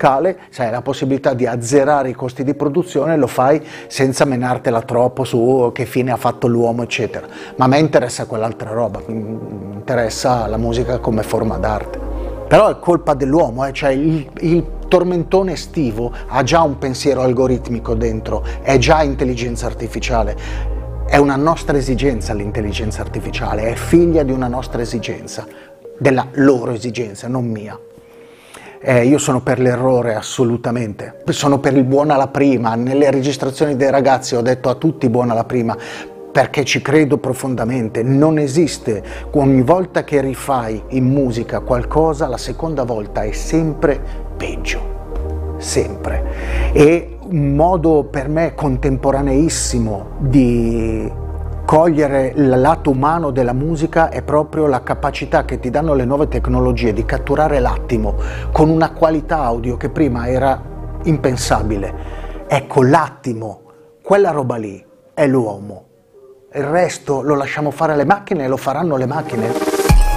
musicale, se hai la possibilità di azzerare i costi di produzione, lo fai senza menartela troppo su che fine ha fatto l'uomo, eccetera. Ma a me interessa quell'altra roba, mi interessa la musica come forma d'arte. Però è colpa dell'uomo, cioè il tormentone estivo ha già un pensiero algoritmico dentro, è già intelligenza artificiale. È una nostra esigenza l'intelligenza artificiale, è figlia di una nostra esigenza, della loro esigenza, non mia. Io sono per l'errore assolutamente, sono per il buono alla prima. Nelle registrazioni dei ragazzi ho detto a tutti buono alla prima, perché ci credo profondamente. Non esiste, ogni volta che rifai in musica qualcosa, la seconda volta è sempre peggio, sempre. E un modo per me contemporaneissimo di cogliere il lato umano della musica è proprio la capacità che ti danno le nuove tecnologie di catturare l'attimo con una qualità audio che prima era impensabile. Ecco, l'attimo, quella roba lì è l'uomo. Il resto lo lasciamo fare alle macchine e lo faranno le macchine.